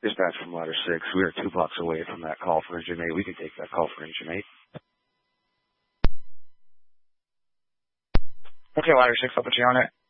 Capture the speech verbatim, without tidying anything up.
Dispatch from Ladder six. We are two blocks away from that call for Engine eight. We can take that call for Engine eight. Okay, Ladder six, I'll put you on it.